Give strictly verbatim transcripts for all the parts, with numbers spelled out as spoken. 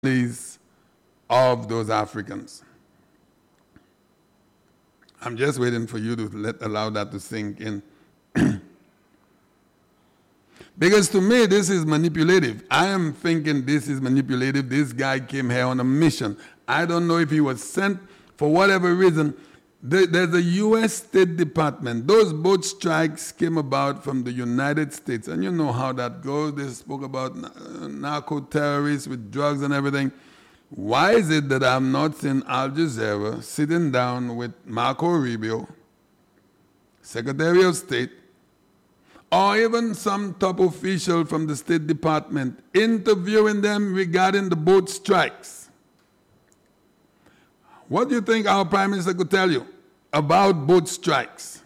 families of those Africans. I'm just waiting for you to let allow that to sink in. Because to me, this is manipulative. I am thinking this is manipulative. This guy came here on a mission. I don't know if he was sent for whatever reason. There's a U S State Department. Those boat strikes came about from the United States. And you know how that goes. They spoke about narco-terrorists with drugs and everything. Why is it that I'm not seeing Al Jazeera sitting down with Marco Rubio, Secretary of State, or even some top official from the State Department, interviewing them regarding the boat strikes? What do you think our Prime Minister could tell you about boat strikes?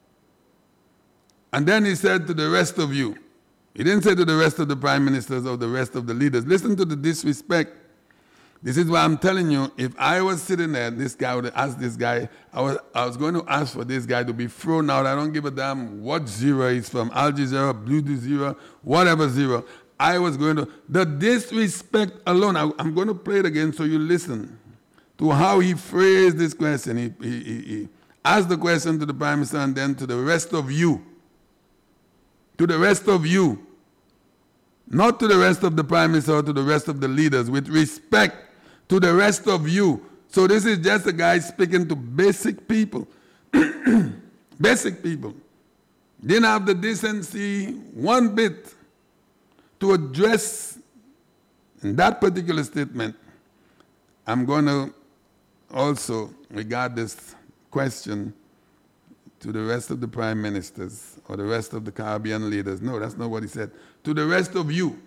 And then he said to the rest of you, he didn't say to the rest of the Prime Ministers or the rest of the leaders, listen to the disrespect. This is why I'm telling you, if I was sitting there, this guy would ask this guy, I was, I was going to ask for this guy to be thrown out. I don't give a damn what zero he's from, Al Jazeera, Blue Zero, whatever zero. I was going to, the disrespect alone, I, I'm going to play it again so you listen to how he phrased this question. He, he, he, he asked the question to the Prime Minister and then to the rest of you. To the rest of you. Not to the rest of the Prime Minister or to the rest of the leaders. With respect to the rest of you. So this is just a guy speaking to basic people. Basic people. Didn't have the decency one bit to address in that particular statement. I'm going to also regard this question to the rest of the prime ministers or the rest of the Caribbean leaders. No, that's not what he said. To the rest of you.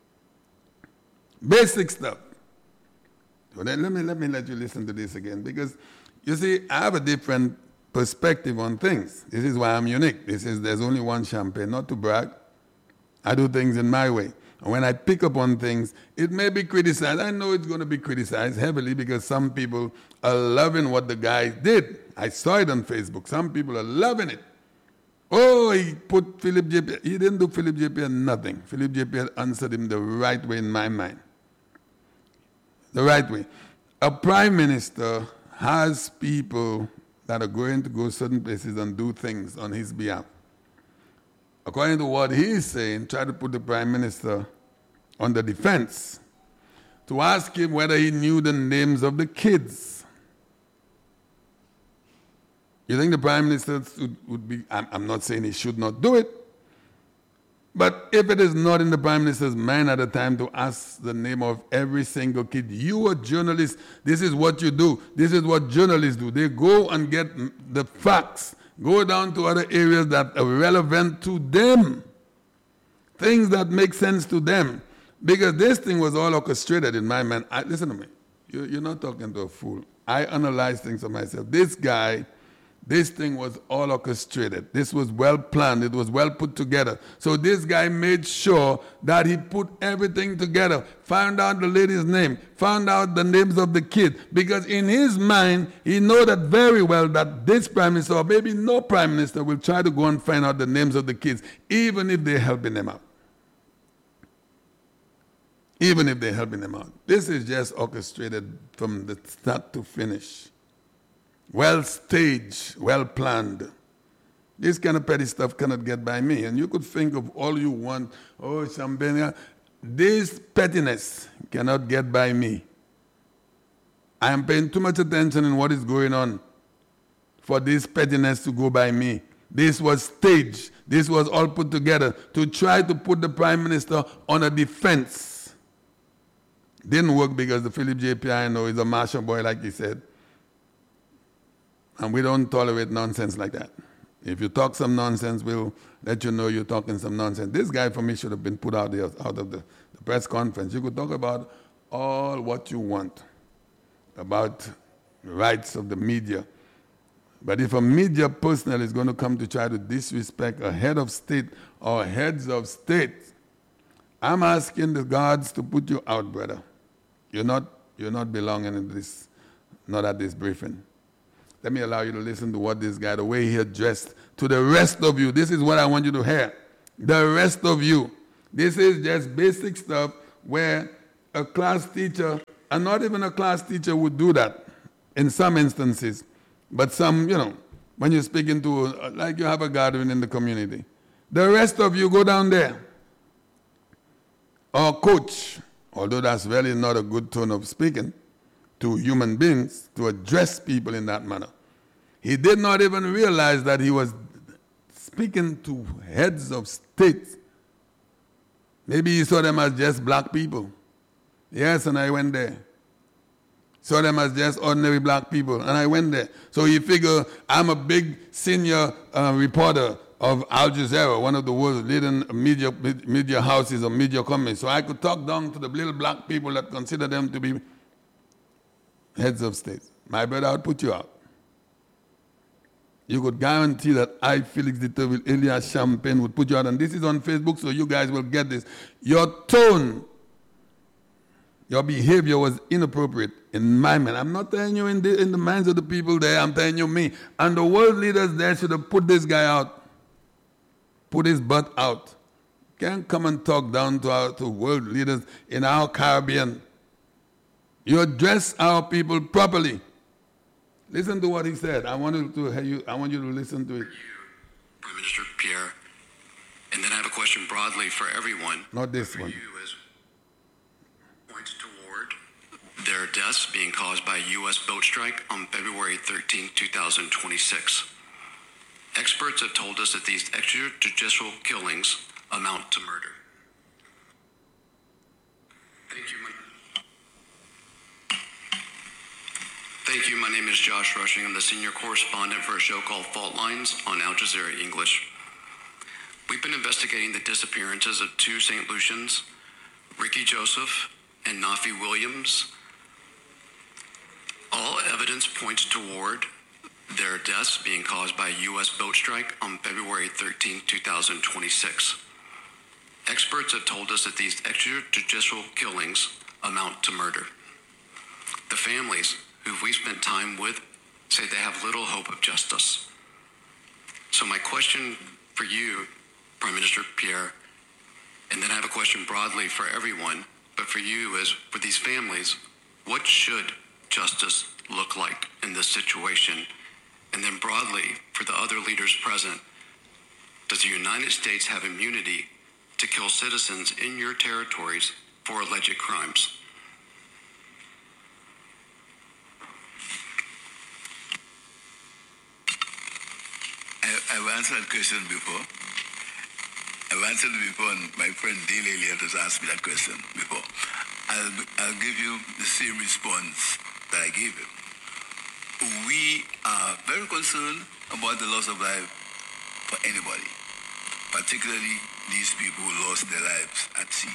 Basic stuff. So then let me, let me let you listen to this again, because you see, I have a different perspective on things. This is why I'm unique. This is, there's only one champagne, not to brag. I do things in my way. And when I pick up on things, it may be criticized. I know it's going to be criticized heavily because some people are loving what the guy did. I saw it on Facebook. Some people are loving it. Oh, he put Philip J. Pierre. He didn't do Philip J. Pierre nothing. Philip J. Pierre answered him the right way in my mind. The right way. A prime minister has people that are going to go certain places and do things on his behalf. According to what he's saying, try to put the prime minister on the defense to ask him whether he knew the names of the kids. You think the prime minister would, would be, I'm, I'm not saying he should not do it, but if it is not in the prime minister's mind at the time to ask the name of every single kid, you are journalists, this is what you do. This is what journalists do. They go and get the facts. Go down to other areas that are relevant to them. Things that make sense to them. Because this thing was all orchestrated in my mind. I, listen to me. You, you're not talking to a fool. I analyze things for myself. This guy, this thing was all orchestrated. This was well planned. It was well put together. So this guy made sure that he put everything together, found out the lady's name, found out the names of the kids. Because in his mind, he know that very well that this prime minister, or maybe no prime minister, will try to go and find out the names of the kids, even if they're helping them out. Even if they're helping them out. This is just orchestrated from the start to finish. Well staged, well planned. This kind of petty stuff cannot get by me. And you could think of all you want. Oh, champagne. This pettiness cannot get by me. I am paying too much attention in what is going on for this pettiness to go by me. This was staged. This was all put together to try to put the prime minister on a defense. Didn't work because the Philip J. Pierre, I know, is a martial boy, like he said. And we don't tolerate nonsense like that. If you talk some nonsense, we'll let you know you're talking some nonsense. This guy, for me, should have been put out, there, out of the, the press conference. You could talk about all what you want, about rights of the media. But if a media personnel is going to come to try to disrespect a head of state or heads of state, I'm asking the guards to put you out, brother. You're not, you're not belonging in this, not at this briefing. Let me allow you to listen to what this guy, the way he addressed to the rest of you. This is what I want you to hear. The rest of you. This is just basic stuff where a class teacher, and not even a class teacher would do that in some instances. But some, you know, when you're speaking to, like you have a gathering in the community, the rest of you go down there. Or coach, although that's really not a good tone of speaking to human beings, to address people in that manner. He did not even realize that he was speaking to heads of states. Maybe he saw them as just black people. Yes, and I went there. Saw them as just ordinary black people, and I went there. So he figured, I'm a big senior uh, reporter of Al Jazeera, one of the world's leading media, media houses or media companies. So I could talk down to the little black people that consider them to be heads of states. My brother, I would put you out. You could guarantee that I, Felix de Tocqueville, Elias Champagne, would put you out. And this is on Facebook, so you guys will get this. Your tone, your behavior was inappropriate in my mind. I'm not telling you in the, in the minds of the people there. I'm telling you me. And the world leaders there should have put this guy out. Put his butt out. Can't come and talk down to our to world leaders in our Caribbean. You address our people properly. Listen to what he said. I want you to hear you. I want you to listen to it. Prime Minister Pierre, and then I have a question broadly for everyone. Not this for one. You as points toward their deaths being caused by a U S boat strike on February thirteenth, two thousand twenty-six. Experts have told us that these extrajudicial killings amount to murder. Thank you. My, Thank you. My name is Josh Rushing. I'm the senior correspondent for a show called Fault Lines on Al Jazeera English. We've been investigating the disappearances of two Saint Lucians, Ricky Joseph and Nafi Williams. All evidence points toward their deaths being caused by a U S boat strike on February thirteenth, two thousand twenty-six. Experts have told us that these extrajudicial killings amount to murder. The families who we spent time with say they have little hope of justice. So my question for you, Prime Minister Pierre, and then I have a question broadly for everyone, but for you is, for these families, what should justice look like in this situation? And then broadly, for the other leaders present, does the United States have immunity to kill citizens in your territories for alleged crimes? I, I've answered that question before. I've answered it before, and my friend Dale Elliott has asked me that question before. I'll, I'll give you the same response that I gave him. We are very concerned about the loss of life for anybody, particularly these people who lost their lives at sea.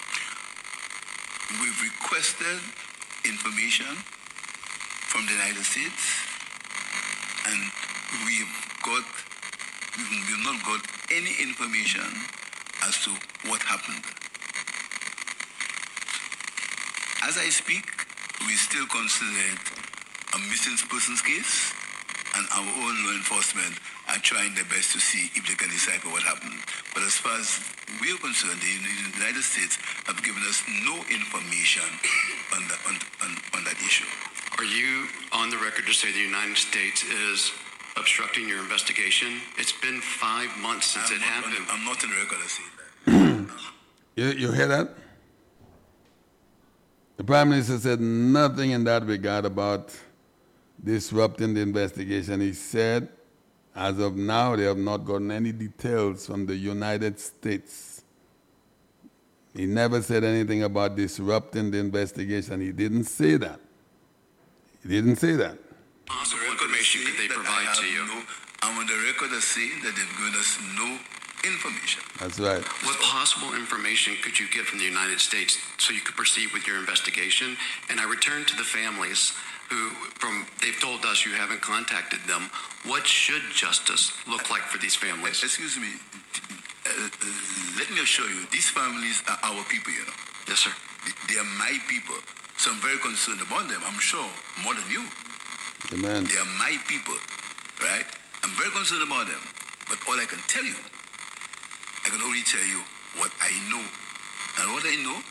We've requested information from the United States, and we've got, we've not got any information as to what happened. As I speak, we still consider it a missing persons case, and our own law enforcement are trying their best to see if they can decipher what happened. But as far as we are concerned, the United States have given us no information on that, on, on, on that issue. Are you on the record to say the United States is obstructing your investigation? It's been five months since I'm it not, happened. I'm not on the record to say that. You, you hear that? The Prime Minister said nothing in that regard about disrupting the investigation. He said, as of now, they have not gotten any details from the United States. He never said anything about disrupting the investigation. He didn't say that. He didn't say that. Possible information could they provide to you? No, I'm on the record as saying that they've given us no information. That's right. What possible information could you get from the United States so you could proceed with your investigation? And I return to the families who, from they've told us you haven't contacted them. What should justice look like for these families? Excuse me. Uh, uh, let me assure you, these families are our people, you know. Yes, sir. They are my people. So I'm very concerned about them, I'm sure, more than you. Amen. They are my people, right? I'm very concerned about them. But all I can tell you, I can only tell you what I know. And what I know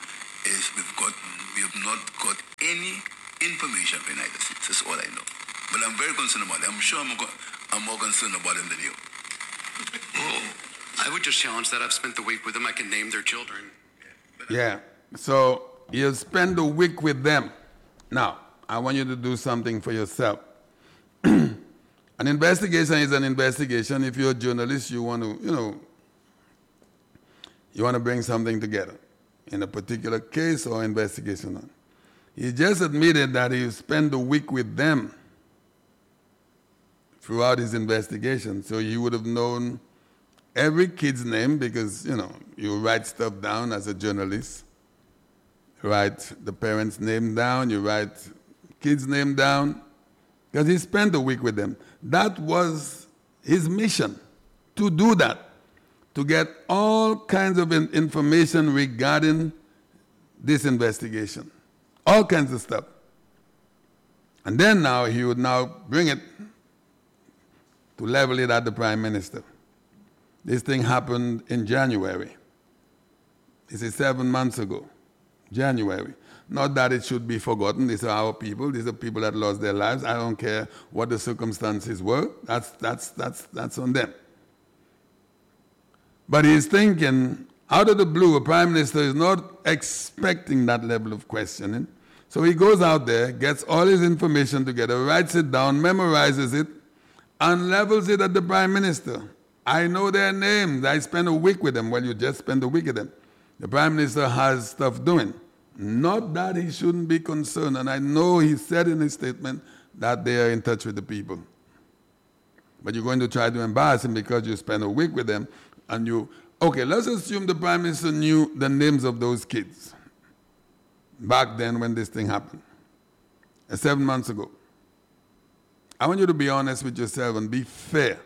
is we've got, we have not got any information from the United States. That's all I know. But I'm very concerned about it. I'm sure I'm, go- I'm more concerned about them than you. Well, I would just challenge that. I've spent the week with them. I can name their children. Yeah. So you spend the week with them. Now, I want you to do something for yourself. An investigation is an investigation. If you're a journalist, you want to, you know, you want to bring something together in a particular case or investigation. He just admitted that he spent the week with them throughout his investigation. So you would have known every kid's name because, you know, you write stuff down as a journalist. You write the parents' name down, you write kids' name down, because he spent the week with them. That was his mission, to do that, to get all kinds of in- information regarding this investigation, all kinds of stuff. And then now he would now bring it to level it at the Prime Minister. This thing happened in January. This is seven months ago, January. Not that it should be forgotten. These are our people. These are people that lost their lives. I don't care what the circumstances were. That's, that's, that's, that's on them. But he's thinking, out of the blue, a prime minister is not expecting that level of questioning. So he goes out there, gets all his information together, writes it down, memorizes it, and levels it at the prime minister. I know their names. I spent a week with them. Well, you just spent a week with them. The prime minister has stuff doing. Not that he shouldn't be concerned, and I know he said in his statement that they are in touch with the people. But you're going to try to embarrass him because you spent a week with them, and you, okay, let's assume the Prime Minister knew the names of those kids back then when this thing happened, uh, seven months ago. I want you to be honest with yourself and be fair.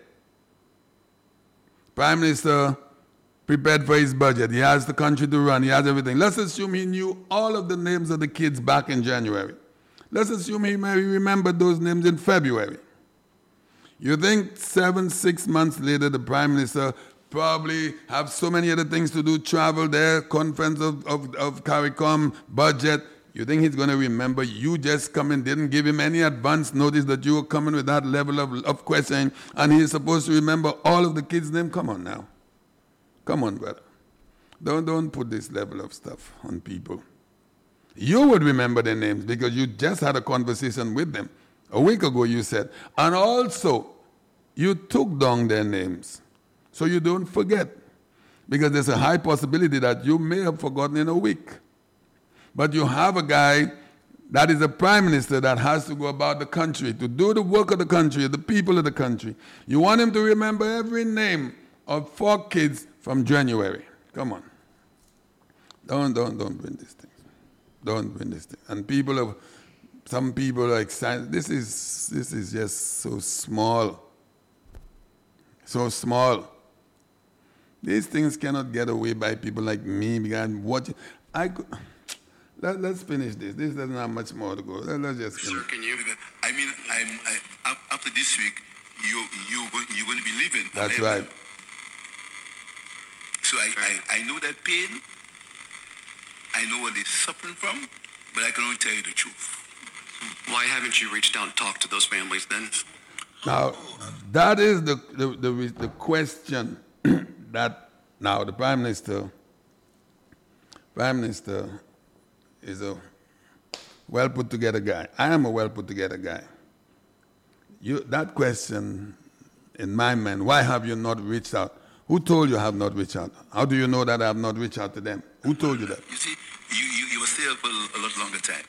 Prime Minister prepared for his budget. He has the country to run. He has everything. Let's assume he knew all of the names of the kids back in January. Let's assume he maybe remembered those names in February. You think seven, six months later, the Prime Minister probably have so many other things to do, travel there, conference of, of, of CARICOM, budget. You think he's going to remember you just coming, didn't give him any advance notice that you were coming with that level of, of questioning, and he's supposed to remember all of the kids' names? Come on now. Come on, brother. Don't, don't put this level of stuff on people. You would remember their names because you just had a conversation with them. A week ago, you said. And also, you took down their names so you don't forget. Because there's a high possibility that you may have forgotten in a week. But you have a guy that is a prime minister that has to go about the country, to do the work of the country, the people of the country. You want him to remember every name of four kids from January. Come on. Don't, don't, don't bring this thing. Don't bring this thing. And people have, some people are excited. This is, this is just so small. So small. These things cannot get away by people like me because what I could, let, let's finish this. This doesn't have much more to go. Let, let's just finish. Sir, can you? I mean, I'm, I, after this week, you, you, you're going to be leaving. That's forever. right. So I, I, I know that pain. I know what they're suffering from, but I can only tell you the truth. Why haven't you reached out and talked to those families then? Now, that is the, the, the, the question that now the Prime Minister, Prime Minister is a well put together guy. I am a well put together guy. You, that question in my mind, why have you not reached out? Who told you I have not reached out? How do you know that I have not reached out to them? Who told you that? You see, you, you, you were still for a lot longer time.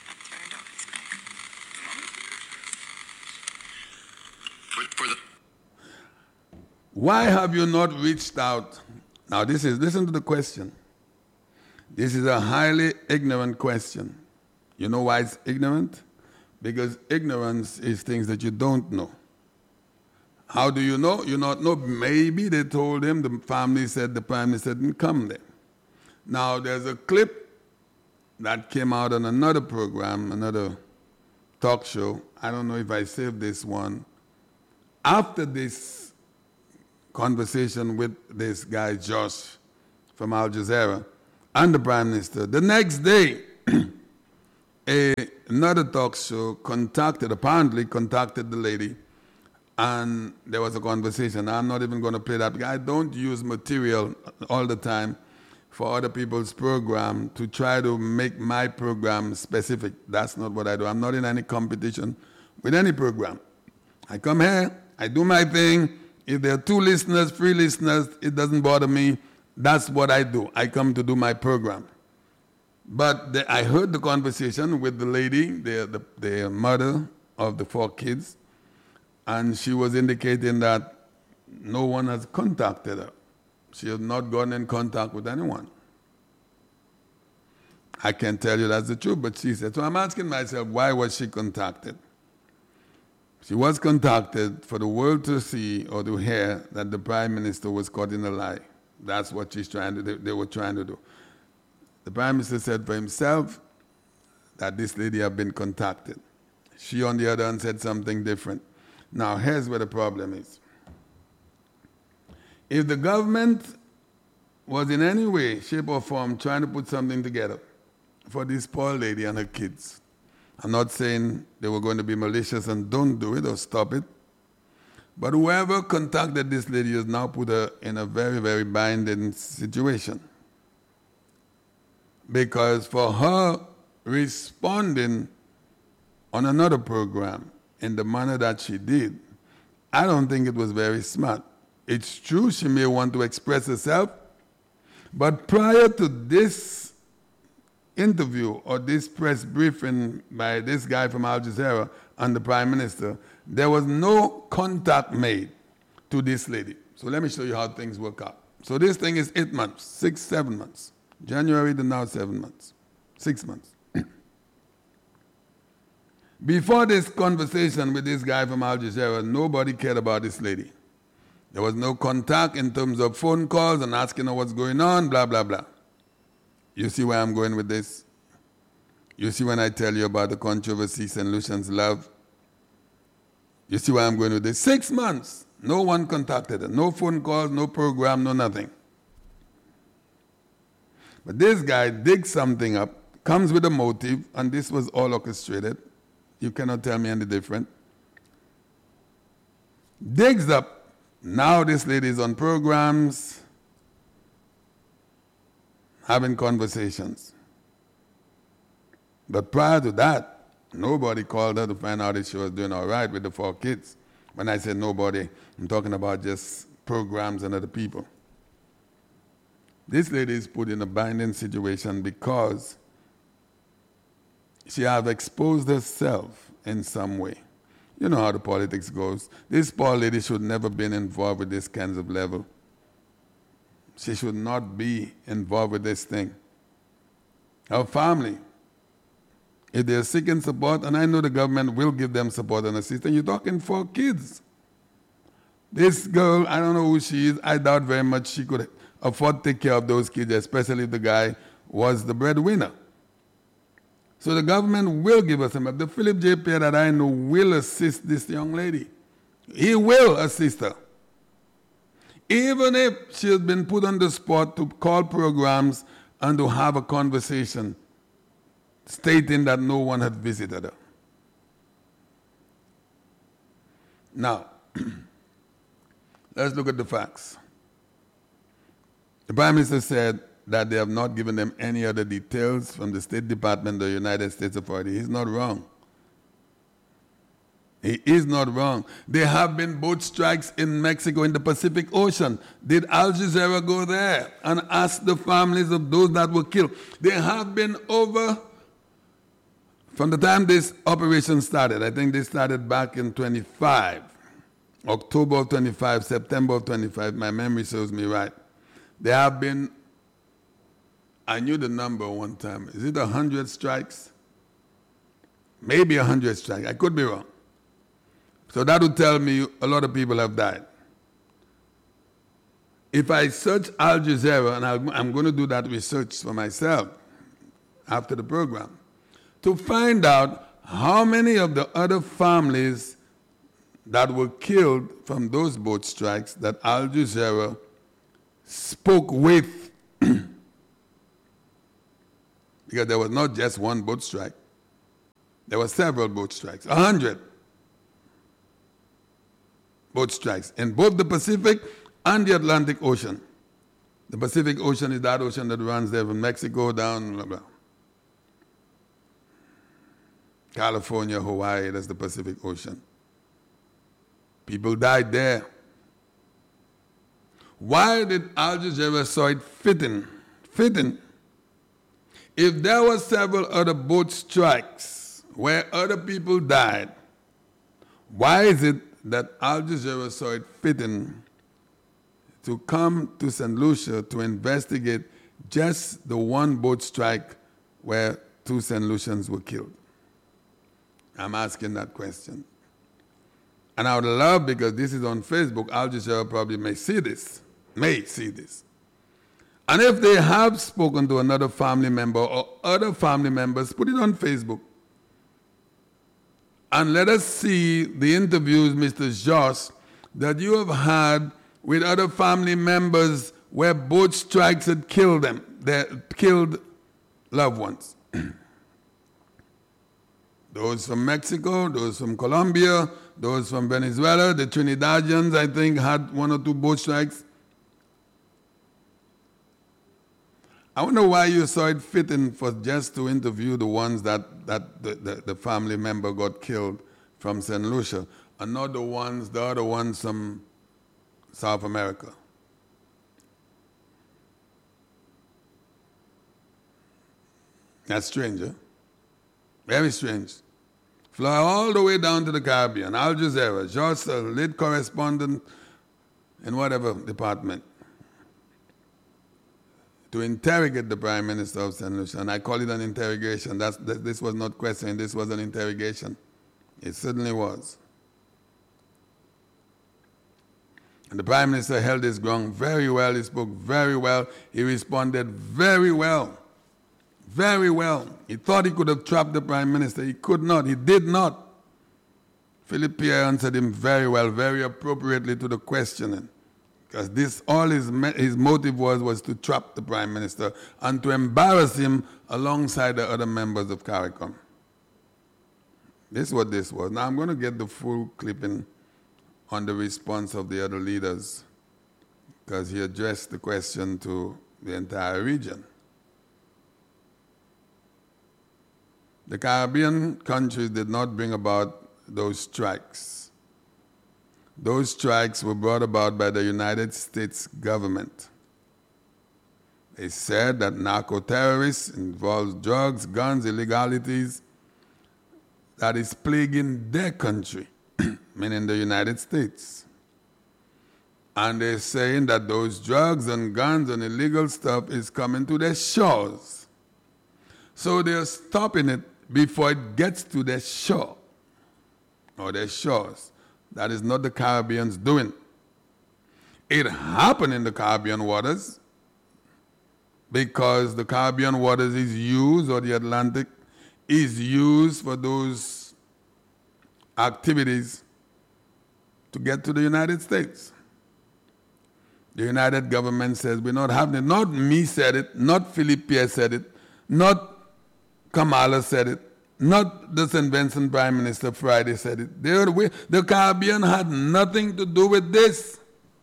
For, for the Why have you not reached out? Now, this is, listen to the question. This is a highly ignorant question. You know why it's ignorant? Because ignorance is things that you don't know. How do you know? You not know. Maybe they told him, the family said the Prime Minister didn't come there. Now, there's a clip that came out on another program, another talk show. I don't know if I saved this one. After this conversation with this guy, Josh, from Al Jazeera, and the Prime Minister. The next day, a, another talk show contacted, apparently contacted the lady, and there was a conversation. I'm not even going to play that. I don't use material all the time for other people's program to try to make my program specific. That's not what I do. I'm not in any competition with any program. I come here, I do my thing. If there are two listeners, three listeners, it doesn't bother me. That's what I do. I come to do my program. But the, I heard the conversation with the lady, the, the, the mother of the four kids, and she was indicating that no one has contacted her. She has not gotten in contact with anyone. I can't tell you that's the truth, but she said. So I'm asking myself, why was she contacted? She was contacted for the world to see or to hear that the Prime Minister was caught in a lie. That's what she's trying to do, they were trying to do. The Prime Minister said for himself that this lady had been contacted. She, on the other hand, said something different. Now, here's where the problem is. If the government was in any way, shape, or form trying to put something together for this poor lady and her kids, I'm not saying they were going to be malicious and don't do it or stop it, but whoever contacted this lady has now put her in a very, very binding situation. Because for her responding on another program in the manner that she did, I don't think it was very smart. It's true she may want to express herself, but prior to this interview or this press briefing by this guy from Al Jazeera and the Prime Minister, there was no contact made to this lady. So let me show you how things work out. So this thing is eight months, six, seven months. January to now seven months, six months. Before this conversation with this guy from Al Jazeera, nobody cared about this lady. There was no contact in terms of phone calls and asking her what's going on, blah, blah, blah. You see where I'm going with this? You see when I tell you about the controversy, Saint Lucian's love? You see where I'm going with this? Six months, no one contacted her. No phone calls, no program, no nothing. But this guy digs something up, comes with a motive, and this was all orchestrated. You cannot tell me any different. Digs up. Now this lady is on programs, having conversations. But prior to that, nobody called her to find out if she was doing all right with the four kids. When I say nobody, I'm talking about just programs and other people. This lady is put in a binding situation because she has exposed herself in some way. You know how the politics goes. This poor lady should never been involved with this kinds of level. She should not be involved with this thing. Her family, if they're seeking support, and I know the government will give them support and assistance, you're talking four kids. This girl, I don't know who she is. I doubt very much she could afford to take care of those kids, especially if the guy was the breadwinner. So the government will give us some help. The Philip J. Pierre that I know will assist this young lady. He will assist her. Even if she has been put on the spot to call programs and to have a conversation stating that no one had visited her. Now, let's look at the facts. The Prime Minister said that they have not given them any other details from the State Department or United States Authority. He's not wrong. He is not wrong. There have been boat strikes in Mexico in the Pacific Ocean. Did Al Jazeera go there and ask the families of those that were killed? There have been over, from the time this operation started, I think they started back in twenty-five, October of twenty-five, September of twenty-five, my memory serves me right. There have been, I knew the number one time. Is it one hundred strikes? Maybe one hundred strikes. I could be wrong. So that would tell me a lot of people have died. If I search Al Jazeera, and I'm going to do that research for myself after the program, to find out how many of the other families that were killed from those boat strikes that Al Jazeera spoke with Because there was not just one boat strike. There were several boat strikes, a hundred boat strikes in both the Pacific and the Atlantic Ocean. The Pacific Ocean is that ocean that runs there from Mexico down, blah, blah. California, Hawaii, that's the Pacific Ocean. People died there. Why did Al Jazeera saw it fitting, fitting, if there were several other boat strikes where other people died, why is it that Al Jazeera saw it fitting to come to Saint Lucia to investigate just the one boat strike where two Saint Lucians were killed? I'm asking that question. And I would love, because this is on Facebook, Al Jazeera probably may see this, may see this. And if they have spoken to another family member or other family members, put it on Facebook. And let us see the interviews, Mister Joss, that you have had with other family members where boat strikes had killed them, they killed loved ones. Those from Mexico, those from Colombia, those from Venezuela, the Trinidadians, I think, had one or two boat strikes. I wonder why you saw it fitting for just to interview the ones that, that the, the, the family member got killed from Saint Lucia, and not the ones, the other ones from South America. That's strange, eh? Very strange. Fly all the way down to the Caribbean, Al Jazeera, George, a lead correspondent in whatever department, to interrogate the Prime Minister of Saint Lucia. And I call it an interrogation. That's, that, this was not questioning, this was an interrogation. It certainly was. And the Prime Minister held his ground very well. He spoke very well. He responded very well. Very well. He thought he could have trapped the Prime Minister. He could not. He did not. Philip Pierre answered him very well, very appropriately to the questioning. Because this, all his, his motive was, was to trap the Prime Minister and to embarrass him alongside the other members of CARICOM. This is what this was. Now I'm going to get the full clipping on the response of the other leaders, because he addressed the question to the entire region. The Caribbean countries did not bring about those strikes. Those strikes were brought about by the United States government. They said that narco-terrorists involves drugs, guns, illegalities that is plaguing their country, meaning the United States. And they're saying that those drugs and guns and illegal stuff is coming to their shores. So they're stopping it before it gets to their shore or their shores. That is not the Caribbean's doing. It happened in the Caribbean waters because the Caribbean waters is used, or the Atlantic is used for those activities to get to the United States. The United government says we're not having it. Not me said it, not Philip Pierre said it, not Kamala said it, not the Saint Vincent Prime Minister Friday said it. They were, we, the Caribbean had nothing to do with this.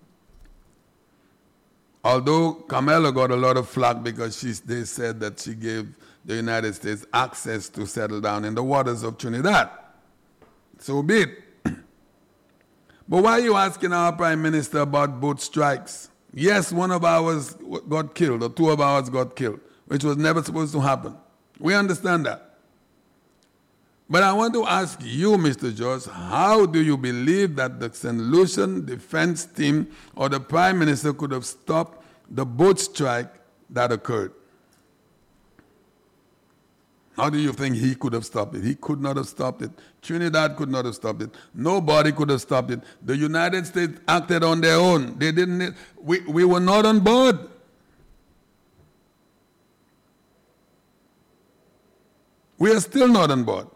Although Kamala got a lot of flack because she, they said that she gave the United States access to settle down in the waters of Trinidad. So be it. But why are you asking our Prime Minister about boat strikes? Yes, one of ours got killed, or two of ours got killed, which was never supposed to happen. We understand that. But I want to ask you, Mister George, how do you believe that the Saint Lucian defense team or the Prime Minister could have stopped the boat strike that occurred? How do you think he could have stopped it? He could not have stopped it. Trinidad could not have stopped it. Nobody could have stopped it. The United States acted on their own. They didn't. We, we were not on board. We are still not on board.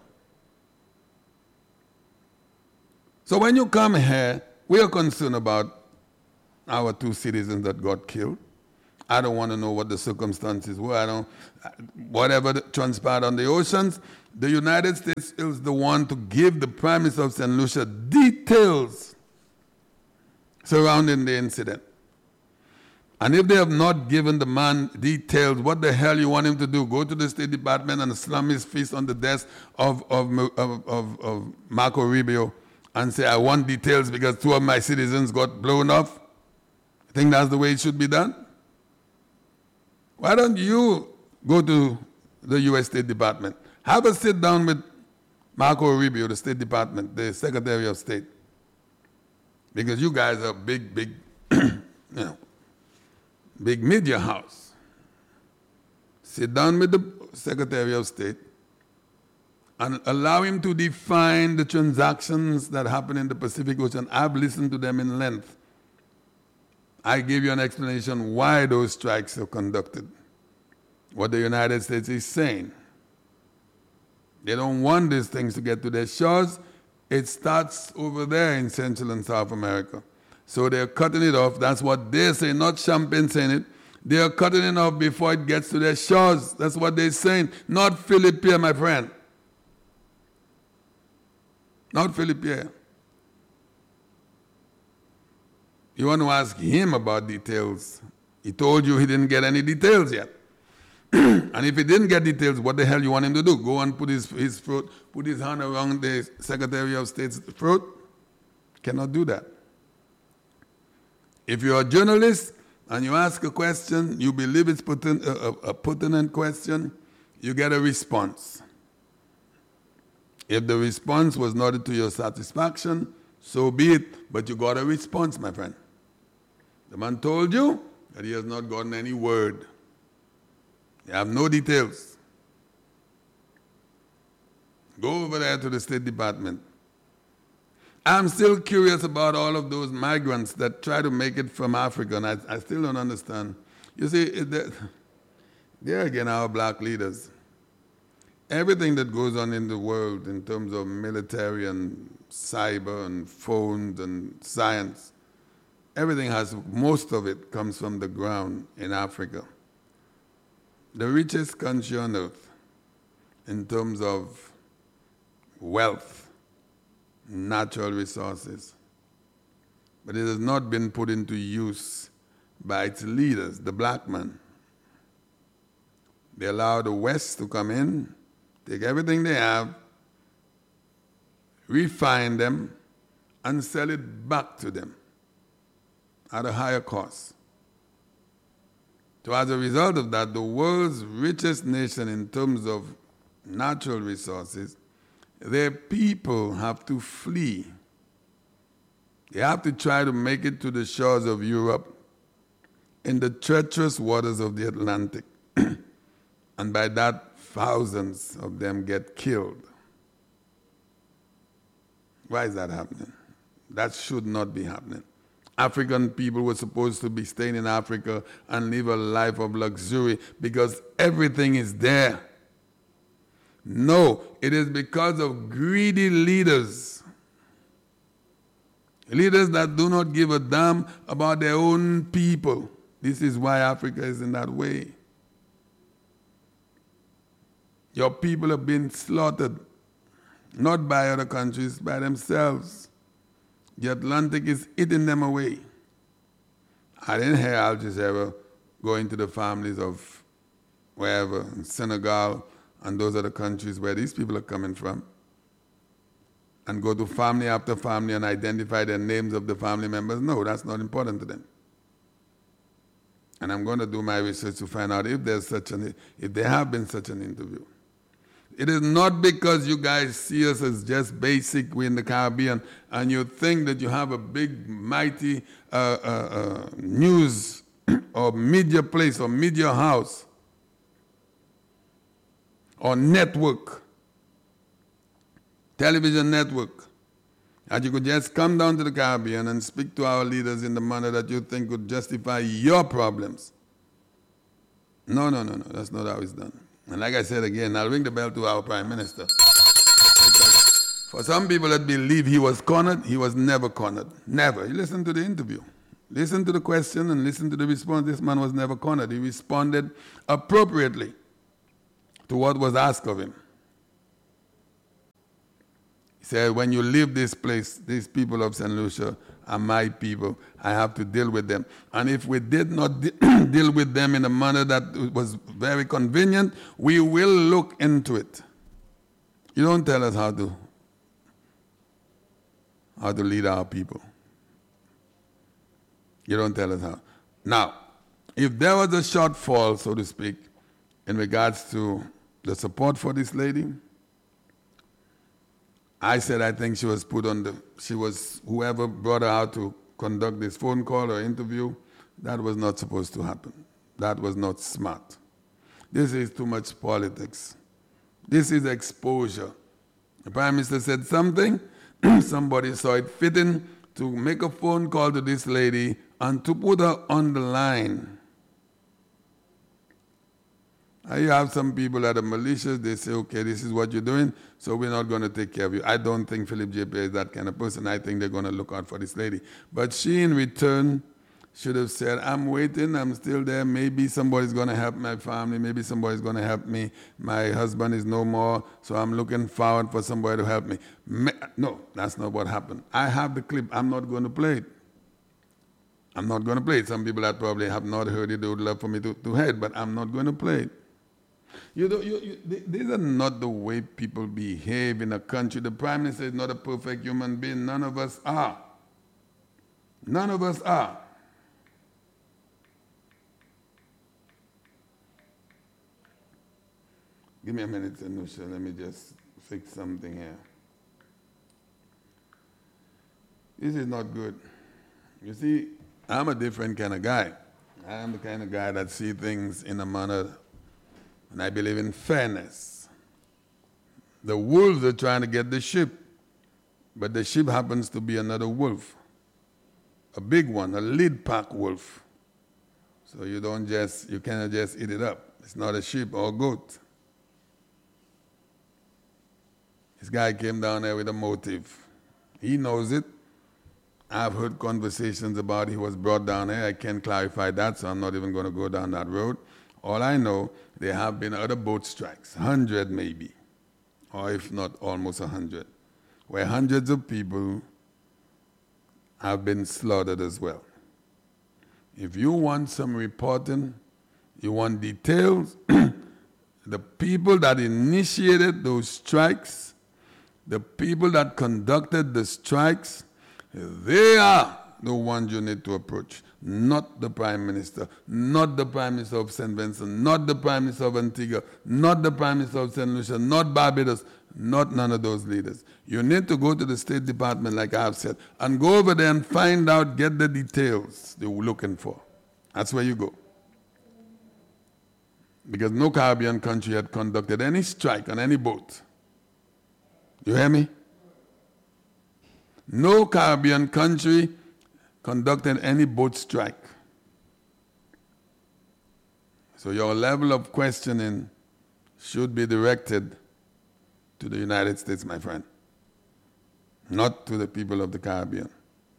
So when you come here, we are concerned about our two citizens that got killed. I don't want to know what the circumstances were. I don't, whatever transpired on the oceans, the United States is the one to give the Prime Minister of Saint Lucia details surrounding the incident. And if they have not given the man details, what the hell you want him to do? Go to the State Department and slam his fist on the desk of, of, of, of, of Marco Rubio and say, I want details because two of my citizens got blown off? I think that's the way it should be done. Why don't you go to the U S State Department? Have a sit down with Marco Rubio, the State Department, the Secretary of State. Because you guys are big, big, you know, big media house. Sit down with the Secretary of State and allow him to define the transactions that happen in the Pacific Ocean. I've listened to them in length. I gave you an explanation why those strikes are conducted, what the United States is saying. They don't want these things to get to their shores. It starts over there in Central and South America. So they're cutting it off. That's what they're saying, not Champagne saying it. They're cutting it off before it gets to their shores. That's what they're saying. Not Philip Pierre, my friend. Not Philip Pierre. You want to ask him about details. He told you he didn't get any details yet. And if he didn't get details, what the hell you want him to do? Go and put his, his throat, put his hand around the Secretary of State's throat? Cannot do that. If you're a journalist and you ask a question, you believe it's pertin- a, a, a pertinent question, you get a response. If the response was not to your satisfaction, so be it, but you got a response, my friend. The man told you that he has not gotten any word. You have no details. Go over there to the State Department. I'm still curious about all of those migrants that try to make it from Africa, and I, I still don't understand. You see, they're again our black leaders. Everything that goes on in the world in terms of military and cyber and phones and science, everything has, most of it comes from the ground in Africa. The richest country on earth in terms of wealth, natural resources, but it has not been put into use by its leaders, the black man. They allow the West to come in, take everything they have, refine them, and sell it back to them at a higher cost. So as a result of that, the world's richest nation in terms of natural resources, their people have to flee. They have to try to make it to the shores of Europe in the treacherous waters of the Atlantic. And by that, thousands of them get killed. Why is that happening? That should not be happening. African people were supposed to be staying in Africa and live a life of luxury because everything is there. No, it is because of greedy leaders. Leaders that do not give a damn about their own people. This is why Africa is in that way. Your people have been slaughtered, not by other countries, by themselves. The Atlantic is eating them away. I didn't hear Al Jazeera going to the families of wherever, in Senegal, and those are the countries where these people are coming from, and go to family after family and identify the names of the family members. No, that's not important to them. And I'm going to do my research to find out if there's such an, if there have been such an interview. It is not because you guys see us as just basic, we're in the Caribbean, and you think that you have a big, mighty uh, uh, uh, news or media place or media house or network, television network, that you could just come down to the Caribbean and speak to our leaders in the manner that you think would justify your problems. No, no, no, no, that's not how it's done. And like I said again, I'll ring the bell to our Prime Minister. Because for some people that believe he was cornered, he was never cornered. Never. You listen to the interview. Listen to the question and listen to the response. This man was never cornered. He responded appropriately to what was asked of him. He said, when you leave this place, these people of Saint Lucia are my people. I have to deal with them. And if we did not de- deal with them in a manner that was very convenient, we will look into it. You don't tell us how to, how to lead our people. You don't tell us how. Now, if there was a shortfall, so to speak, in regards to the support for this lady, I said I think she was put on the, she was, whoever brought her out to conduct this phone call or interview, that was not supposed to happen. That was not smart. This is too much politics. This is exposure. The Prime Minister said something, somebody saw it fitting to make a phone call to this lady and to put her on the line. And you have some people that are malicious, they say, okay, this is what you're doing, so we're not going to take care of you. I don't think Philip J. Pierre is that kind of person. I think they're going to look out for this lady. But she, in return, should have said, I'm waiting, I'm still there, maybe somebody's going to help my family, maybe somebody's going to help me. My husband is no more, so I'm looking forward for somebody to help me. No, that's not what happened. I have the clip. I'm not going to play it. I'm not going to play it. Some people that probably have not heard it, they would love for me to, to hear it, but I'm not going to play it. You know, you, you, these are not the way people behave in a country. The Prime Minister is not a perfect human being. None of us are. None of us are. Give me a minute, Anusha. Let me just fix something here. This is not good. You see, I'm a different kind of guy. I'm the kind of guy that sees things in a manner, and I believe in fairness. The wolves are trying to get the sheep, but the sheep happens to be another wolf, a big one, a lead pack wolf. So you don't just, you cannot just eat it up. It's not a sheep or a goat. This guy came down there with a motive. He knows it. I've heard conversations about he was brought down here. I can't clarify that, so I'm not even going to go down that road. All I know, there have been other boat strikes, hundred maybe, or if not almost a hundred, where hundreds of people have been slaughtered as well. If you want some reporting, you want details, the people that initiated those strikes, the people that conducted the strikes, they are the ones you need to approach, not the Prime Minister, not the Prime Minister of Saint Vincent, not the Prime Minister of Antigua, not the Prime Minister of Saint Lucia, not Barbados, not none of those leaders. You need to go to the State Department, like I've said, and go over there and find out, get the details they were looking for. That's where you go. Because no Caribbean country had conducted any strike on any boat. You hear me? No Caribbean country conducted any boat strike. So your level of questioning should be directed to the United States, my friend, not to the people of the Caribbean.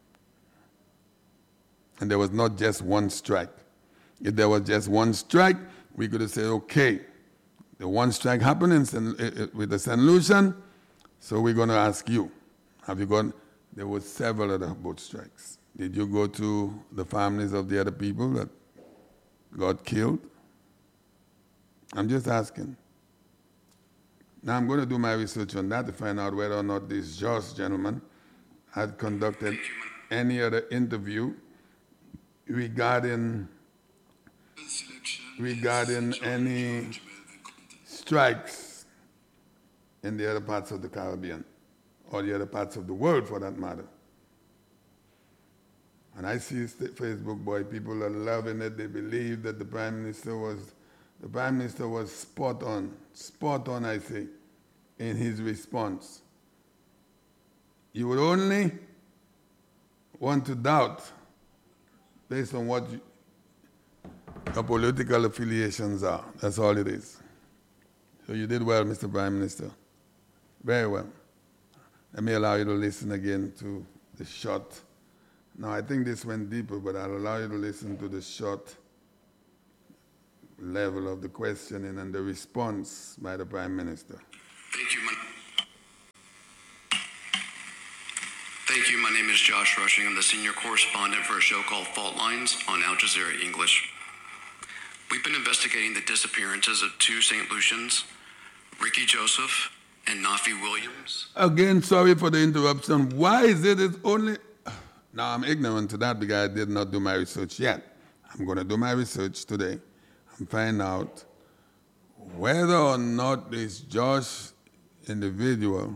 And there was not just one strike. If there was just one strike, we could have said, okay, the one strike happened in Saint, with the Saint Lucian, so we're going to ask you, have you gone? There were several other boat strikes. Did you go to the families of the other people that got killed? I'm just asking. Now I'm going to do my research on that to find out whether or not this Josh gentleman had conducted any other interview regarding regarding any strikes in the other parts of the Caribbean, or the other parts of the world for that matter. And I see Facebook, boy, people are loving it. They believe that the Prime Minister was, the Prime Minister was spot on, spot on, I say, in his response. You would only want to doubt based on what you, your political affiliations are. That's all it is. So you did well, Mister Prime Minister. Very well. Let me allow you to listen again to the short Now, I think this went deeper, but I'll allow you to listen to the short level of the questioning and the response by the Prime Minister. Thank you. My, Thank you. My name is Josh Rushing. I'm the senior correspondent for a show called Fault Lines on Al Jazeera English. We've been investigating the disappearances of two Saint Lucians, Ricky Joseph and Nafi Williams. Again, sorry for the interruption. Why is it it's only... Now, I'm ignorant to that because I did not do my research yet. I'm going to do my research today and find out whether or not this Josh individual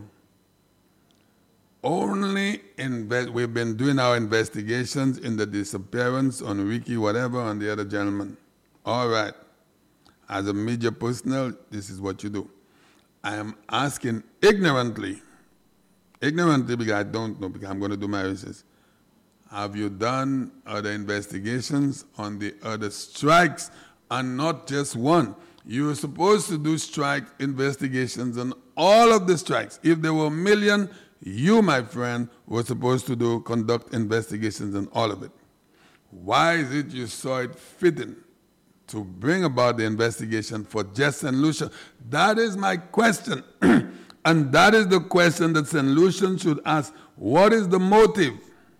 only invest, we've been doing our investigations in the disappearance on Ricky, whatever, on the other gentleman. All right. As a media personnel, this is what you do. I am asking ignorantly, ignorantly because I don't know, because I'm going to do my research. Have you done other investigations on the other strikes and not just one? You're supposed to do strike investigations on all of the strikes. If there were a million, you, my friend, were supposed to do conduct investigations on all of it. Why is it you saw it fitting to bring about the investigation for just Saint Lucia? That is my question. And that is the question that Saint Lucian should ask. What is the motive?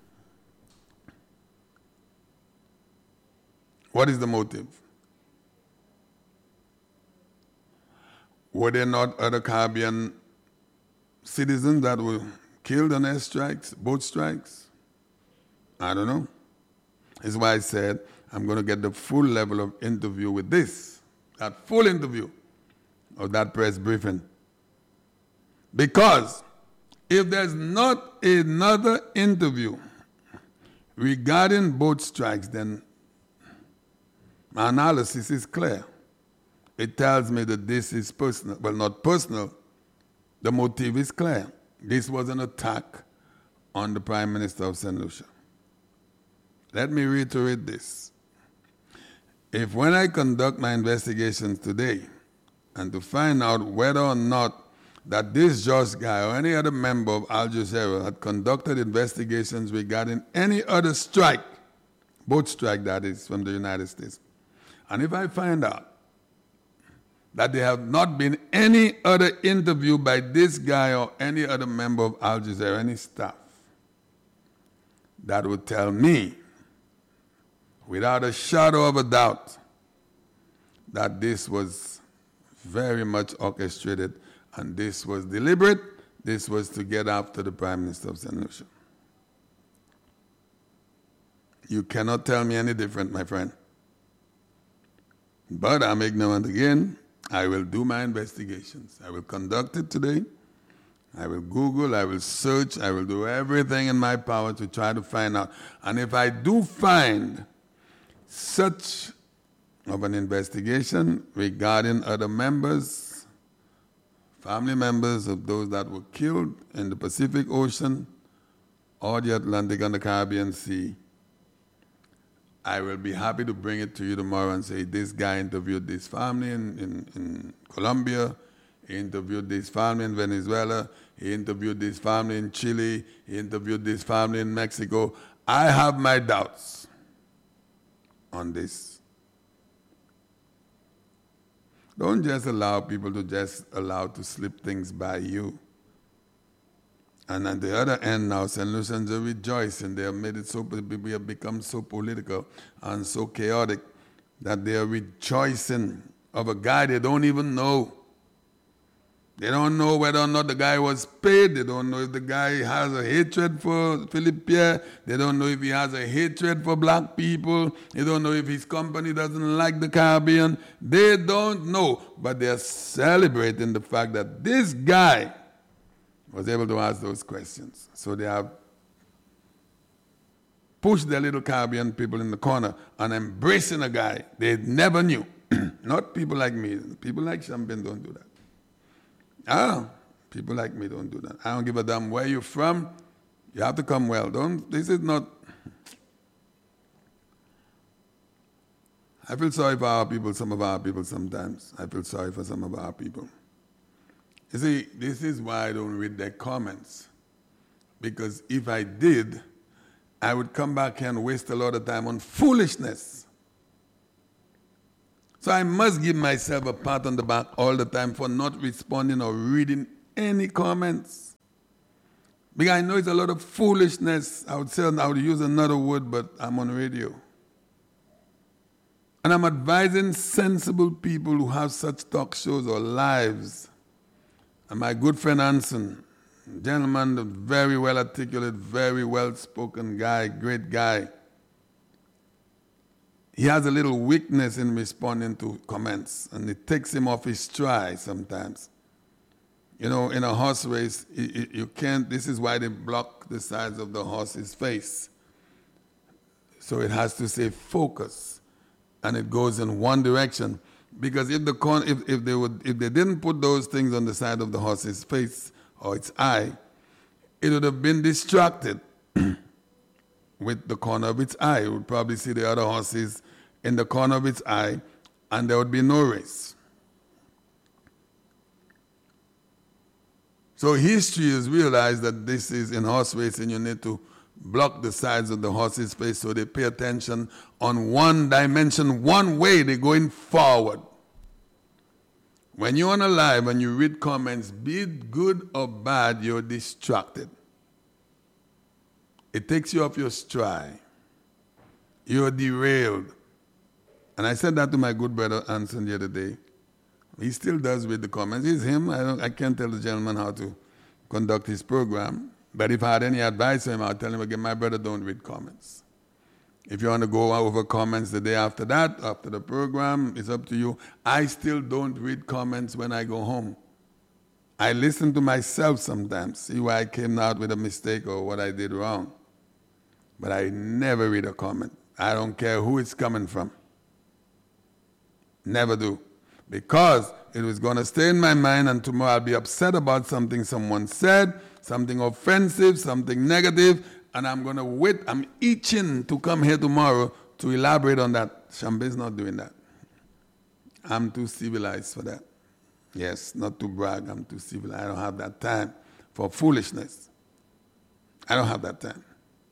What is the motive? Were there not other Caribbean citizens that were killed on air strikes, boat strikes? I don't know. That's why I said I'm going to get the full level of interview with this, that full interview of that press briefing. Because if there's not another interview regarding boat strikes, then my analysis is clear. It tells me that this is personal. Well, not personal. The motive is clear. This was an attack on the Prime Minister of Saint Lucia. Let me reiterate this. If when I conduct my investigations today and to find out whether or not that this Josh guy or any other member of Al Jazeera had conducted investigations regarding any other strike, boat strike that is, from the United States, and if I find out that there have not been any other interview by this guy or any other member of Al Jazeera, any staff, that would tell me, without a shadow of a doubt, that this was very much orchestrated and this was deliberate. This was to get after the Prime Minister of Saint Lucia. You cannot tell me any different, my friend. But I'm ignorant again. I will do my investigations. I will conduct it today. I will Google, I will search, I will do everything in my power to try to find out. And if I do find such of an investigation regarding other members, family members of those that were killed in the Pacific Ocean or the Atlantic and the Caribbean Sea, I will be happy to bring it to you tomorrow and say, this guy interviewed this family in, in, in Colombia, he interviewed this family in Venezuela, he interviewed this family in Chile, he interviewed this family in Mexico. I have my doubts on this. Don't just allow people to just allow to slip things by you. And at the other end now, Saint Lucians are rejoicing. They have made it so, we have become so political and so chaotic that they are rejoicing of a guy they don't even know. They don't know whether or not the guy was paid. They don't know if the guy has a hatred for Philippe Pierre. They don't know if he has a hatred for black people. They don't know if his company doesn't like the Caribbean. They don't know. But they're celebrating the fact that this guy was able to ask those questions. So they have pushed their little Caribbean people in the corner and embracing a guy they never knew. Not people like me. People like Champagne don't do that. Ah, people like me don't do that. I don't give a damn where you're from. You have to come well. Don't, this is not... I feel sorry for our people, some of our people sometimes. I feel sorry for some of our people. You see, this is why I don't read their comments. Because if I did, I would come back here and waste a lot of time on foolishness. So I must give myself a pat on the back all the time for not responding or reading any comments. Because I know it's a lot of foolishness. I would say, I would use another word, but I'm on radio. And I'm advising sensible people who have such talk shows or lives. And my good friend Anson, gentleman, a very well articulate, very well spoken guy, great guy. He has a little weakness in responding to comments, and it takes him off his stride sometimes. You know, in a horse race, you, you can't, this is why they block the sides of the horse's face. So it has to say focus, and it goes in one direction. Because if the corn, if, if they would, if they didn't put those things on the side of the horse's face or its eye, it would have been distracted with the corner of its eye. It would probably see the other horses in the corner of its eye, and there would be no race. So history has realized that this is in horse racing, you need to block the sides of the horse's face so they pay attention on one dimension, one way, they're going forward. When you're on a live and you read comments, be it good or bad, you're distracted. It takes you off your stride. You're derailed. And I said that to my good brother Anson the other day. He still does read the comments. It's him. I, don't, I can't tell the gentleman how to conduct his program. But if I had any advice for him, I'd tell him again, my brother, don't read comments. If you want to go over comments the day after that, after the program, it's up to you. I still don't read comments when I go home. I listen to myself sometimes, see why I came out with a mistake or what I did wrong. But I never read a comment. I don't care who it's coming from. Never do. Because it was going to stay in my mind, and tomorrow I'll be upset about something someone said, something offensive, something negative, and I'm going to wait. I'm itching to come here tomorrow to elaborate on that. Shambe's not doing that. I'm too civilized for that. Yes, not to brag, I'm too civilized. I don't have that time for foolishness. I don't have that time.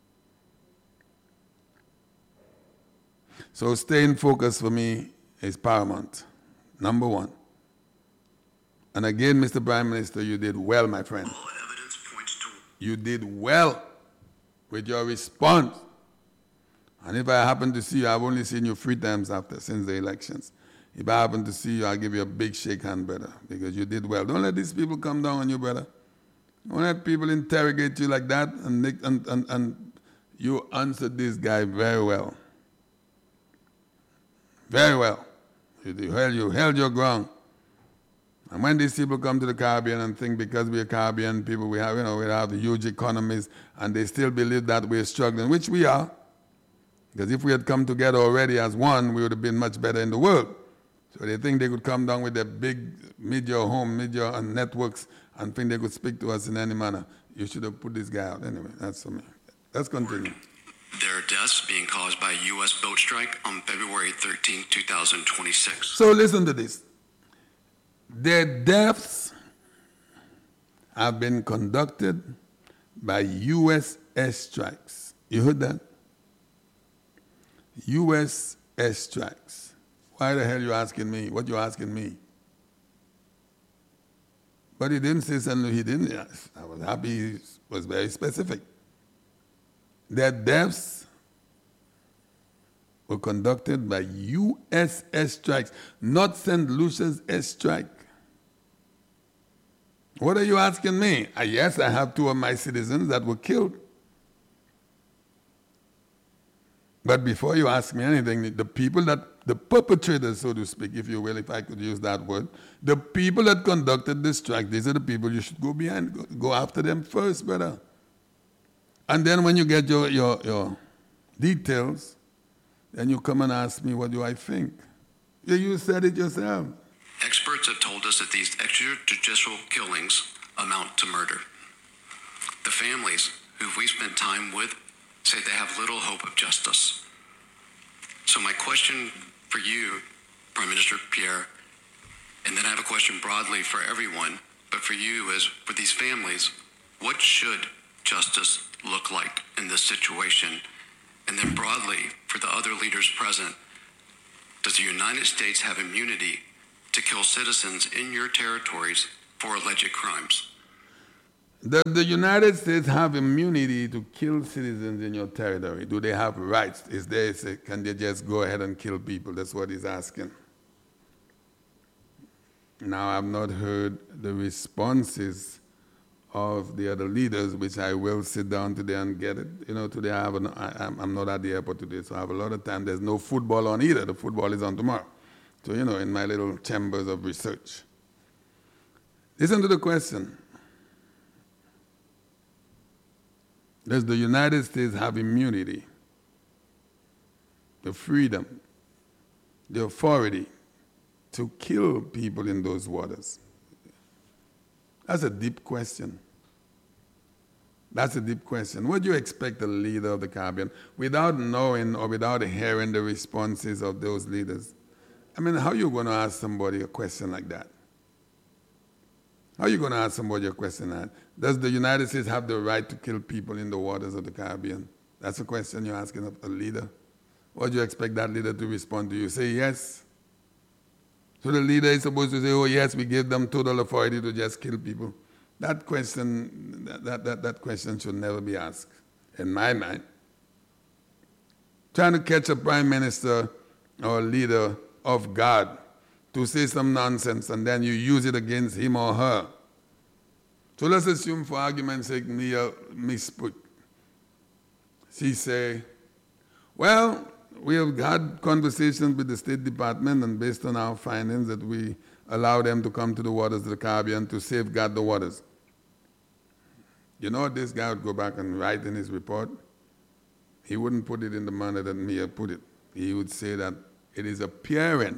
So staying focused for me is paramount. Number one. And again, Mister Prime Minister, you did well, my friend. All evidence points to... You did well with your response. And if I happen to see you, I've only seen you three times after, since the elections. If I happen to see you, I'll give you a big shake hand, brother, because you did well. Don't let these people come down on you, brother. Don't let people interrogate you like that, and, make, and, and, and you answered this guy very well. Very well. You held, you held your ground. And when these people come to the Caribbean and think because we're Caribbean people, we have, you know, we have huge economies, and they still believe that we're struggling, which we are. Because if we had come together already as one, we would have been much better in the world. So they think they could come down with their big media home, media and networks, and think they could speak to us in any manner. You should have put this guy out. Anyway, that's for me. Let's continue. There are deaths being caused by a U S boat strike on February thirteenth, two thousand twenty-six. So listen to this. Their deaths have been conducted by U S airstrikes. You heard that? U S airstrikes. Why the hell are you asking me? What you asking me? But he didn't say something he didn't. I was happy he was very specific. Their deaths were conducted by U S airstrikes, not Saint Lucia's airstrike. What are you asking me? Uh, yes, I have two of my citizens that were killed. But before you ask me anything, the people that, the perpetrators, so to speak, if you will, if I could use that word, the people that conducted this strike, these are the people you should go behind, go, go after them first, brother. And then when you get your, your, your details, then you come and ask me, what do I think? Yeah, you said it yourself. Experts have told us that these extrajudicial killings amount to murder. The families who we spent time with say they have little hope of justice. So my question for you, Prime Minister Pierre, and then I have a question broadly for everyone, but for you is, for these families, what should justice look like in this situation? And then broadly, for the other leaders present, does the United States have immunity to kill citizens in your territories for alleged crimes? Does the United States have immunity to kill citizens in your territory? Do they have rights? Is there, can they just go ahead and kill people? That's what he's asking. Now, I've not heard the responses of the other leaders, which I will sit down today and get it. You know, today I have an, I, I'm not at the airport today, so I have a lot of time. There's no football on either. The football is on tomorrow. So, you know, in my little chambers of research. Listen to the question. Does the United States have immunity, the freedom, the authority to kill people in those waters? That's a deep question. That's a deep question. What do you expect a leader of the Caribbean, without knowing or without hearing the responses of those leaders? I mean, how are you going to ask somebody a question like that? How are you going to ask somebody a question like that? Does the United States have the right to kill people in the waters of the Caribbean? That's a question you're asking of a leader. What do you expect that leader to respond to you? Say yes. So the leader is supposed to say, oh yes, we give them total authority to just kill people. That question, that, that, that question should never be asked, in my mind. Trying to catch a prime minister or a leader of God to say some nonsense and then you use it against him or her. So let's assume, for argument's sake, Mia misspoke. She say, well, we have had conversations with the State Department, and based on our findings that we allow them to come to the waters of the Caribbean to safeguard the waters. You know what this guy would go back and write in his report? He wouldn't put it in the manner that Mia put it. He would say that it is apparent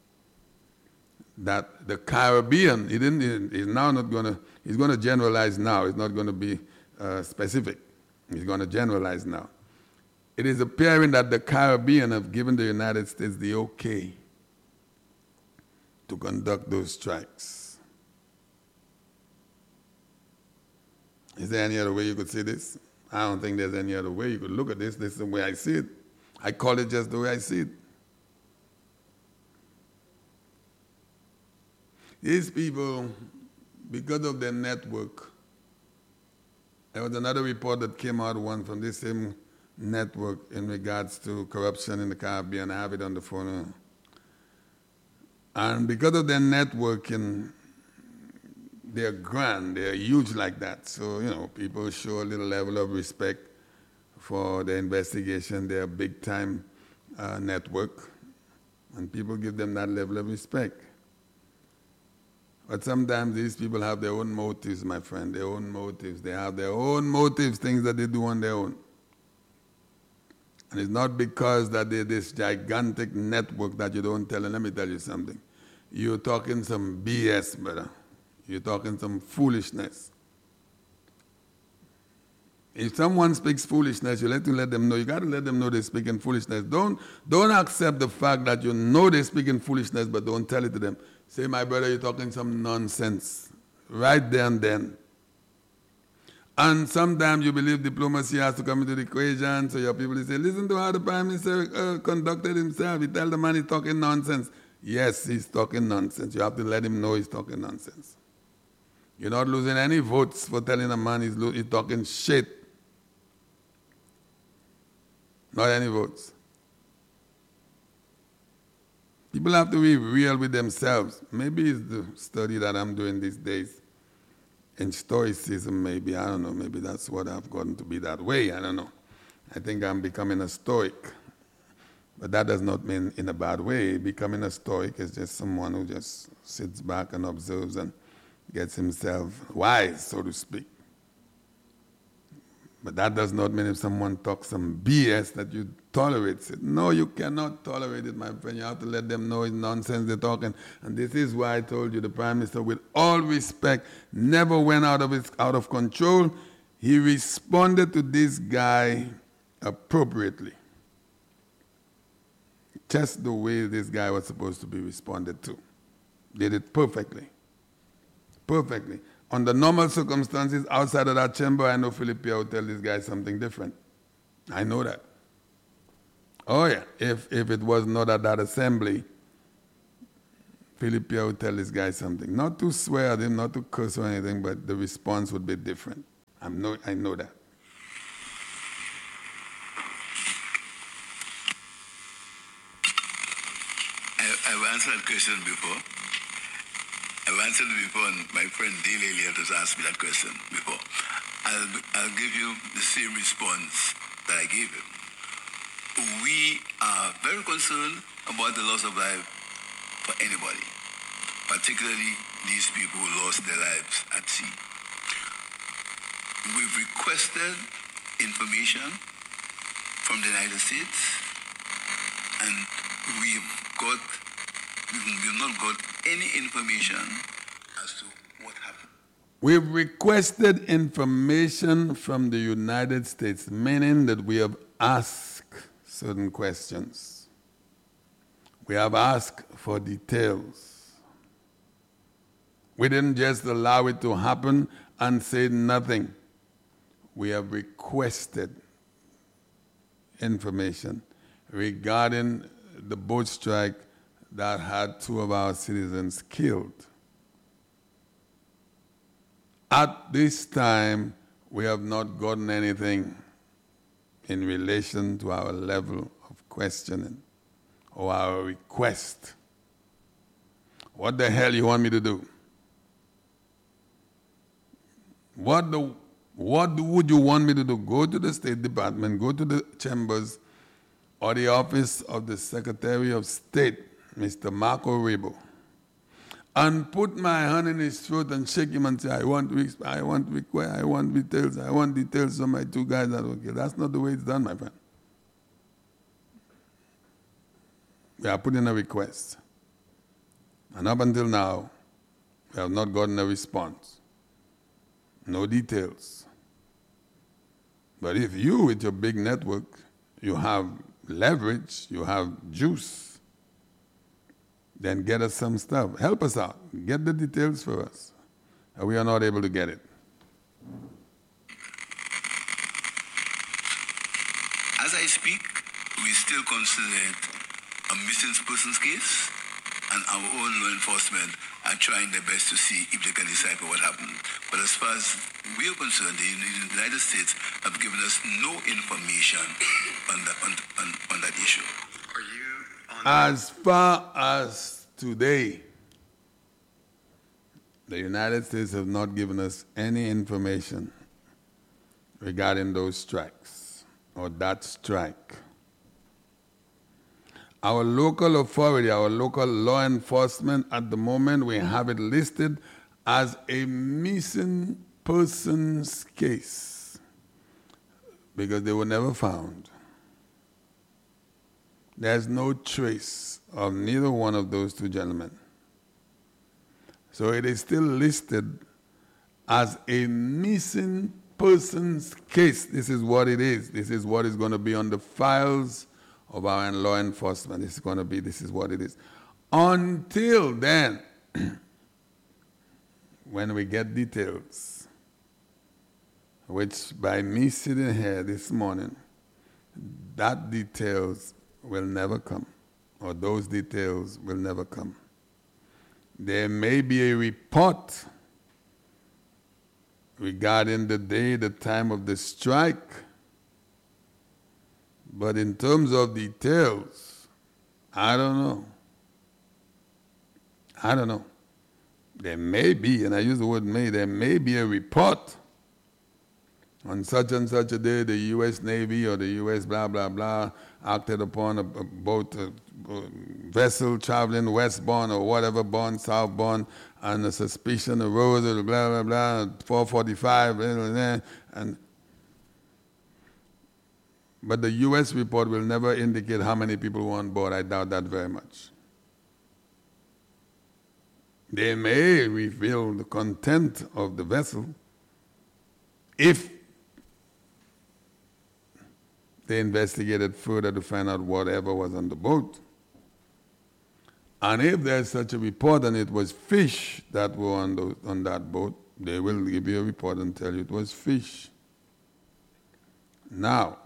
that the Caribbean, he didn't, he's now not going to, he's going to generalize now. It's not going to be uh, specific. He's going to generalize now. It is apparent that the Caribbean have given the United States the okay to conduct those strikes. Is there any other way you could see this? I don't think there's any other way you could look at this. This is the way I see it. I call it just the way I see it. These people, because of their network, there was another report that came out once from this same network in regards to corruption in the Caribbean. I have it on the phone. And because of their networking, they're grand, they're huge like that. So, you know, people show a little level of respect for the investigation. They're a big-time uh, network, and people give them that level of respect. But sometimes these people have their own motives, my friend, their own motives. They have their own motives, things that they do on their own. And it's not because that they're this gigantic network that you don't tell them. Let me tell you something. You're talking some B S, brother. You're talking some foolishness. If someone speaks foolishness, you let to let them know. You got to let them know they're speaking foolishness. Don't, don't accept the fact that you know they're speaking foolishness, but don't tell it to them. Say, my brother, you're talking some nonsense. Right there and then. And sometimes you believe diplomacy has to come into the equation, so your people say, listen to how the Prime Minister uh, conducted himself. He tell the man he's talking nonsense. Yes, he's talking nonsense. You have to let him know he's talking nonsense. You're not losing any votes for telling a man he's, lo- he's talking shit. Not any votes. People have to be real with themselves. Maybe it's the study that I'm doing these days. In Stoicism, maybe, I don't know, maybe that's what I've gotten to be that way, I don't know. I think I'm becoming a Stoic. But that does not mean in a bad way. Becoming a Stoic is just someone who just sits back and observes and gets himself wise, so to speak. But that does not mean if someone talks some B S that you tolerate it. No, you cannot tolerate it, my friend. You have to let them know it's nonsense they're talking. And this is why I told you the Prime Minister, with all respect, never went out of his, out of control. He responded to this guy appropriately. Just the way this guy was supposed to be responded to. Did it perfectly. Perfectly. Under normal circumstances, outside of that chamber, I know Philip Pierre will tell this guy something different. I know that. Oh yeah, if, if it was not at that assembly, Philip Pierre would tell this guy something. Not to swear at him, not to curse or anything, but the response would be different. I'm no, I know that. I, I've answered that question before. I've answered it before, and my friend Dale Elliott has asked me that question before. I'll, I'll give you the same response that I gave him. We are very concerned about the loss of life for anybody, particularly these people who lost their lives at sea. We've requested information from the United States, and we've got, we've not got any information as to what happened. We've requested information from the United States, meaning that we have asked certain questions. We have asked for details. We didn't just allow it to happen and say nothing. We have requested information regarding the boat strike that had two of our citizens killed. At this time, we have not gotten anything in relation to our level of questioning or our request. What the hell you want me to do? What the what would you want me to do? Go to the State Department, go to the chambers or the office of the Secretary of State, Mister Marco Rubio, and put my hand in his throat and shake him and say, I want, I want, I want details, I want details of my two guys that were killed. That's not the way it's done, my friend. We are putting a request. And up until now, we have not gotten a response. No details. But if you, with your big network, you have leverage, you have juice, then get us some stuff. Help us out. Get the details for us. And we are not able to get it. As I speak, we still consider it a missing persons case, and our own law enforcement are trying their best to see if they can decipher what happened. But as far as we are concerned, the United States have given us no information on that, on, on, on that issue. Are you on As far as today, the United States have not given us any information regarding those strikes or that strike. Our local authority, our local law enforcement, at the moment we have it listed as a missing persons case because they were never found. There's no trace of neither one of those two gentlemen. So it is still listed as a missing persons case. This is what it is. This is what is going to be on the files of our law enforcement. This is going to be, this is what it is. Until then, when we get details, which by me sitting here this morning, that details will never come, or those details will never come. There may be a report regarding the day, the time of the strike, but in terms of details, I don't know. I don't know. There may be, and I use the word may, there may be a report on such and such a day, the U S Navy or the U S blah, blah, blah, acted upon a, a boat, a, a vessel traveling westbound or whatever, bound, southbound, and a suspicion arose, blah, blah, blah, four forty-five, and but the U S report will never indicate how many people were on board. I doubt that very much. They may reveal the content of the vessel if they investigated further to find out whatever was on the boat. And if there's such a report and it was fish that were on, the, on that boat, They will give you a report and tell you it was fish. Now,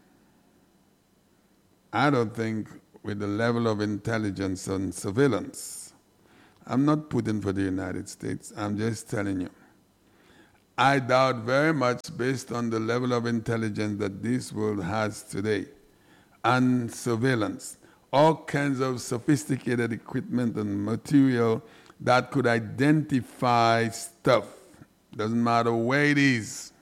I don't think with the level of intelligence and surveillance, I'm not putting for the United States, I'm just telling you. I doubt very much, based on the level of intelligence that this world has today, and surveillance, all kinds of sophisticated equipment and material that could identify stuff. Doesn't matter where it is.